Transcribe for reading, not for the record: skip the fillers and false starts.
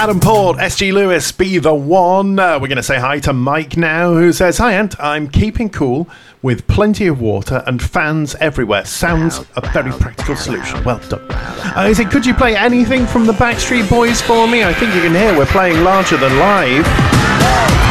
Adam Port, SG Lewis, Be The One. We're going to say hi to Mike now, who says, "Hi, Ant. I'm keeping cool with plenty of water and fans everywhere. Sounds a very practical solution. Well done." He said, "Could you play anything from the Backstreet Boys for me? I think you can hear we're playing Larger Than Live."